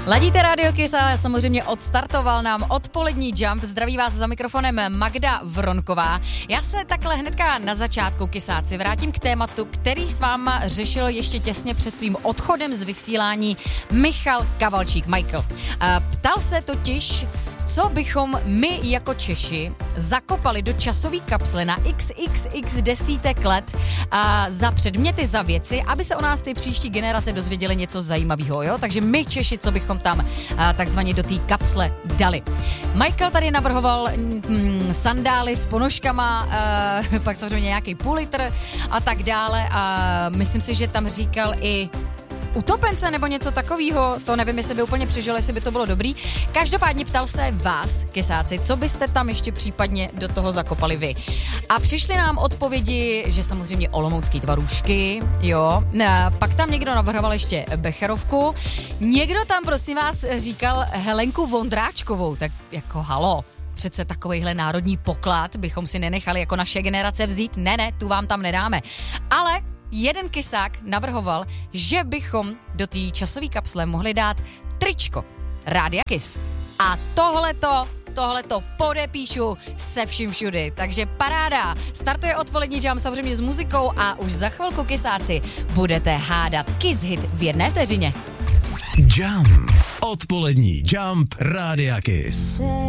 Ladíte Radio Kiss a samozřejmě odstartoval nám odpolední Jump. Zdraví vás za mikrofonem Magda Vronková. Já se takhle hnedka na začátku, Kisáci, vrátím k tématu, který s váma řešil ještě těsně před svým odchodem z vysílání Michal Kavalčík. Michael. Ptal se totiž, co bychom my jako Češi zakopali do časové kapsle na xxx desítek let za předměty, za věci, aby se o nás ty příští generace dozvěděly něco zajímavého, jo? Takže my Češi, co bychom tam takzvaně do té kapsle dali. Michael tady navrhoval sandály s ponožkama, pak samozřejmě nějaký půl litr a tak dále a myslím si, že tam říkal i utopence nebo něco takového, to nevím, jestli by úplně přežil, jestli by to bylo dobrý. Každopádně ptal se vás, Kisáci, co byste tam ještě případně do toho zakopali vy. A přišly nám odpovědi, že samozřejmě olomoucký tvarůžky, jo. Pak tam někdo navrhoval ještě becherovku. Někdo tam, prosím vás, říkal Helenku Vondráčkovou, tak jako halo. Přece takovejhle národní poklad bychom si nenechali jako naše generace vzít. Ne, tu vám tam nedáme. Ale jeden Kisák navrhoval, že bychom do té časové kapsle mohli dát tričko Rádia Kiss. A tohleto podepíšu se vším všudy. Takže paráda. Startuje odpolední Jump samozřejmě s muzikou a už za chvilku, Kisáci, budete hádat Kiss hit v 1 vteřině. Jump. Odpolední Jump Rádia Kiss.